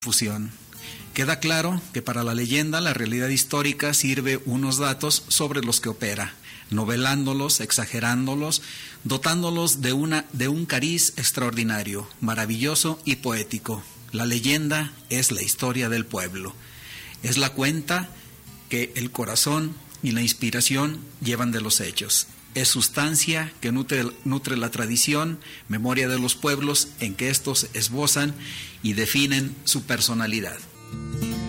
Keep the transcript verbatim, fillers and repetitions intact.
fusión. Queda claro que para la leyenda la realidad histórica sirve unos datos sobre los que opera, novelándolos, exagerándolos, dotándolos de, una, de un cariz extraordinario, maravilloso y poético. La leyenda es la historia del pueblo. Es la cuenta que el corazón y la inspiración llevan de los hechos. Es sustancia que nutre, nutre la tradición, memoria de los pueblos en que estos esbozan y definen su personalidad.